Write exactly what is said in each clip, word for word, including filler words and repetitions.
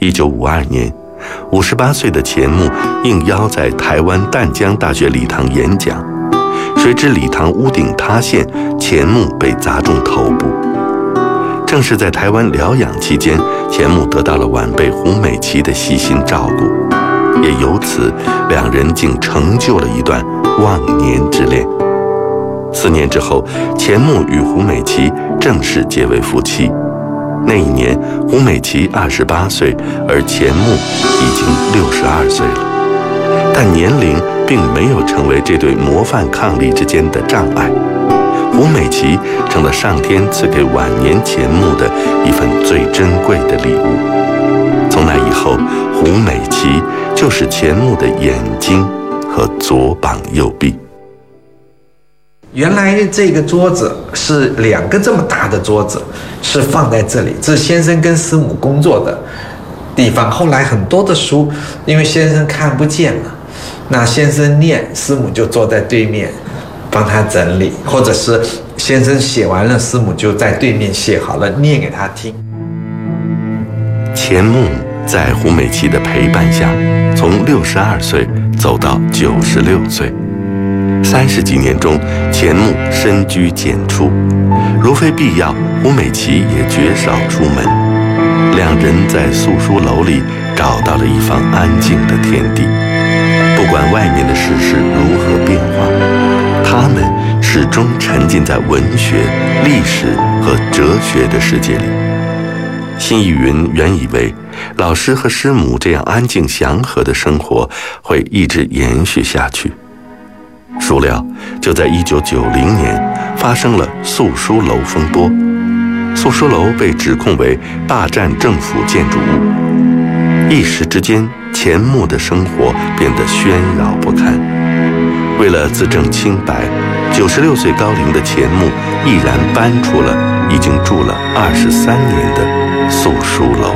一九五二年，五十八岁的钱穆应邀在台湾淡江大学礼堂演讲，谁知礼堂屋顶塌陷，钱穆被砸中头部。正是在台湾疗养期间，钱穆得到了晚辈胡美琪的细心照顾，也由此两人竟成就了一段忘年之恋。四年之后，钱穆与胡美琪正式结为夫妻。那一年，胡美琪二十八岁，而钱穆已经六十二岁了。但年龄并没有成为这对模范伉俪之间的障碍。胡美琪成了上天赐给晚年钱穆的一份最珍贵的礼物。从那以后，胡美琪就是钱穆的眼睛和左膀右臂。 原来这个桌子是两个这么大的桌子，是放在这里，这是先生跟师母工作的地方。后来很多的书，因为先生看不见了，那先生念，师母就坐在对面帮他整理，或者是先生写完了，师母就在对面写好了念给他听。 钱穆在胡美琪的陪伴下，从六十二岁走到九十六岁。三十几年中，钱穆深居简出，如非必要，胡美琪也绝少出门。两人在宿书楼里找到了一方安静的天地，不管外面的世事如何变化，他们始终沉浸在文学、历史和哲学的世界里。辛逸云原以为老师和师母这样安静祥和的生活会一直延续下去，孰料就在一九九零年发生了宿书楼风波，宿书楼被指控为霸占政府建筑物，一时之间钱穆的生活变得喧扰不堪。为了自证清白，九十六岁高龄的钱穆毅然搬出了已经住了二十三年的宿书楼。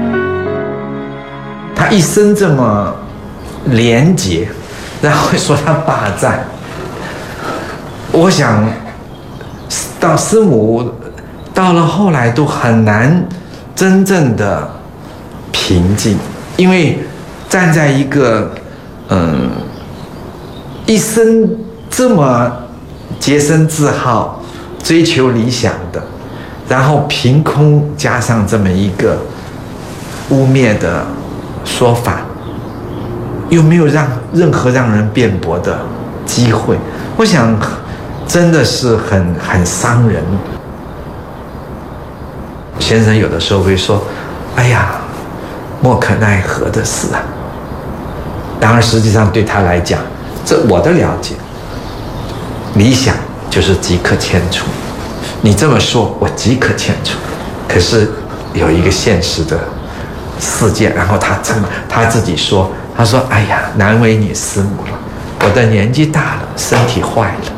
他一生这么廉洁，然后说他霸占，我想到师母到了后来都很难真正的平静，因为站在一个嗯一生这么洁身自好、追求理想的，然后凭空加上这么一个污蔑的说法，又没有让任何让人辩驳的机会，我想真的是很很伤人。先生有的时候会说：“哎呀，莫可奈何的事啊。”当然，实际上对他来讲，这我的了解，理想就是即刻迁出。你这么说，我即刻迁出。可是有一个现实的事件，然后他这么他自己说，他说：“哎呀，难为你师母了，我的年纪大了，身体坏了，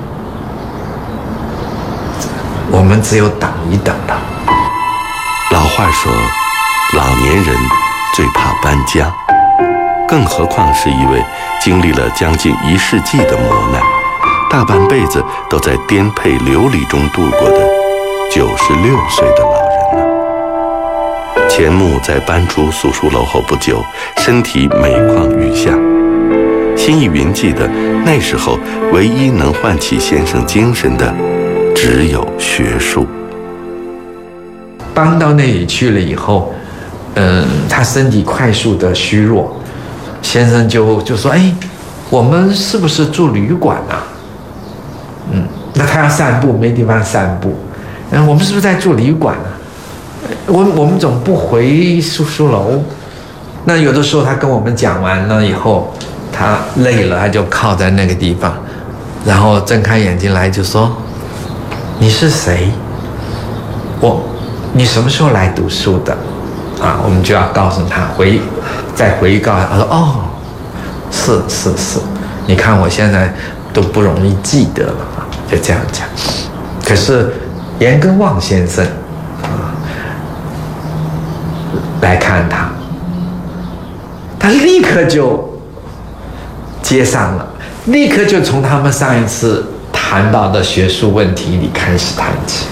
我们只有等一等了。” 老话说，老年人最怕搬家，更何况是一位经历了将近一世纪的磨难，大半辈子都在颠沛流离中度过的九十六岁的老人呢。钱穆在搬出宿书楼后不久，身体每况愈下。辛逸云记得，那时候唯一能唤起先生精神的，只有学术。 搬到那里去了以后，嗯，他身体快速的虚弱，先生就就说：“哎，我们是不是住旅馆啊？”嗯，那他要散步，没地方散步。嗯，我们是不是在住旅馆啊？我我们总不回宿书楼。那有的时候他跟我们讲完了以后，他累了，他就靠在那个地方，然后睁开眼睛来就说：“你是谁？我。”你什么时候来读书的？啊，我们就要告诉他回，再回告他说：“哦，是是是，你看我现在都不容易记得了啊。”就这样讲。可是严根望先生啊来看他，他立刻就接上了，立刻就从他们上一次谈到的学术问题里开始谈起。